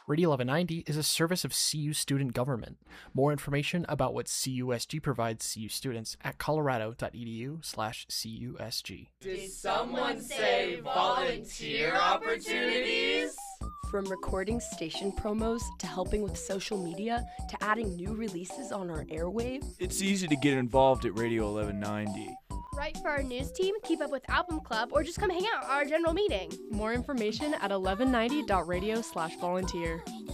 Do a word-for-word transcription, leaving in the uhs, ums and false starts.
Radio eleven ninety is a service of C U student government. More information about what C U S G provides C U students at colorado.edu slash CUSG. Did someone say volunteer opportunities? From recording station promos to helping with social media to adding new releases on our airwave, it's easy to get involved at Radio eleven ninety. Write for our news team, keep up with Album Club, or just come hang out at our general meeting. More information at eleven ninety dot radio slash volunteer.